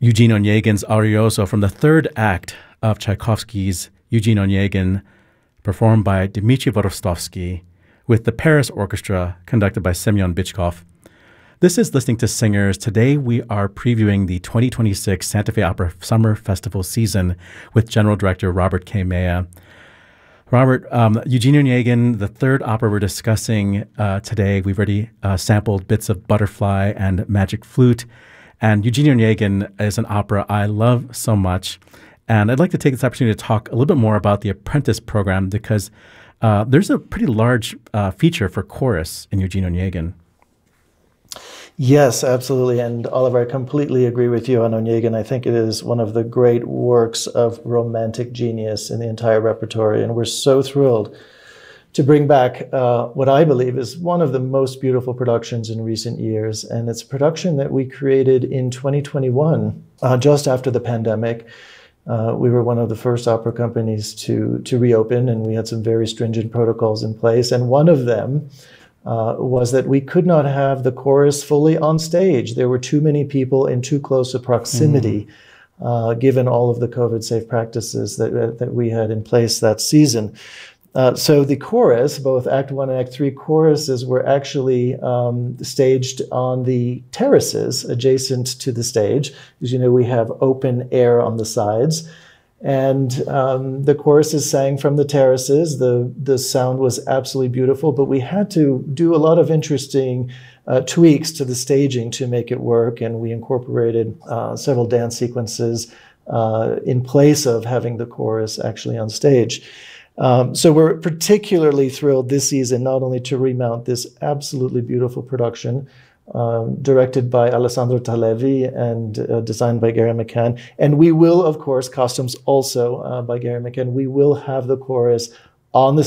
Eugene Onyegin's Arioso from the third act of Tchaikovsky's Eugene Onegin, performed by Dmitry Vorostovsky, with the Paris Orchestra conducted by Semyon Bychkov. This is Listening to Singers. Today we are previewing the 2026 Santa Fe Opera Summer Festival season with General Director Robert K. Maya. Robert, Eugene Onegin, the third opera we're discussing today, we've already sampled bits of Butterfly and Magic Flute. And Eugene Onegin is an opera I love so much. And I'd like to take this opportunity to talk a little bit more about the Apprentice program because there's a pretty large feature for chorus in Eugene Onegin. Yes, absolutely. And Oliver, I completely agree with you on Onegin. I think it is one of the great works of romantic genius in the entire repertory. And we're so thrilled to bring back what I believe is one of the most beautiful productions in recent years. And it's a production that we created in 2021, just after the pandemic. We were one of the first opera companies to reopen, and we had some very stringent protocols in place. And one of them was that we could not have the chorus fully on stage. There were too many people in too close a proximity, given all of the COVID-safe practices that we had in place that season. So the chorus, both Act 1 and Act 3 choruses, were actually staged on the terraces adjacent to the stage. As you know, we have open air on the sides. And the choruses sang from the terraces. The sound was absolutely beautiful, but we had to do a lot of interesting tweaks to the staging to make it work. And we incorporated several dance sequences in place of having the chorus actually on stage. So we're particularly thrilled this season not only to remount this absolutely beautiful production directed by Alessandro Talevi and designed by Gary McCann. And we will, of course, costumes also by Gary McCann. We will have the chorus on the